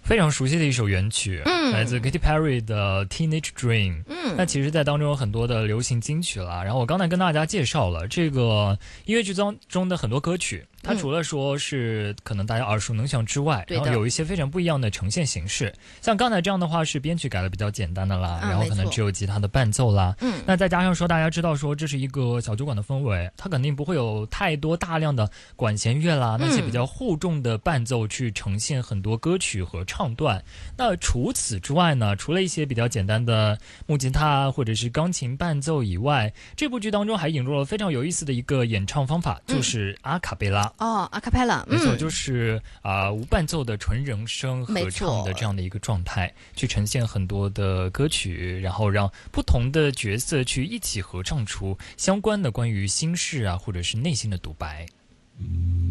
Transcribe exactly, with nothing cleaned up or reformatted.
非常熟悉的一首原曲， 嗯， 来自 Katy Perry 的 Teenage Dream。 嗯， 那其实在当中有很多的流行金曲啦，然后我刚才跟大家介绍了这个音乐剧当中的很多歌曲，它除了说是可能大家耳熟能详之外，然后有一些非常不一样的呈现形式。像刚才这样的话是编曲改的比较简单的啦， 嗯、 然后可能只有吉他的伴奏啦。 嗯， 那再加上说大家知道说这是一个小酒馆的氛围，它肯定不会有太多大量的管弦乐啦，那些比较厚重的伴奏去呈现很多歌曲和唱段。那除此之外呢，除了一些比较简单的木吉他或者是钢琴伴奏以外，这部剧当中还引入了非常有意思的一个演唱方法，就是阿卡贝拉。 嗯、哦，阿卡贝拉， 没错，就是啊、呃、无伴奏的纯人声合唱的这样的一个状态，去呈现很多的歌曲，然后让不同的角色去一起合唱出相关的关于心事啊或者是内心的独白。